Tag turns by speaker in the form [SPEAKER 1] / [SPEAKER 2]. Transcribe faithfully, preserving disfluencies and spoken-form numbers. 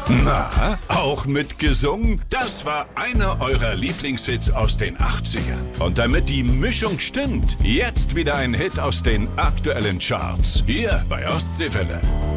[SPEAKER 1] Na, auch mitgesungen? Das war einer eurer Lieblingshits aus den achtzigern. Und damit die Mischung stimmt, jetzt wieder ein Hit aus den aktuellen Charts. Hier bei Ostseewelle.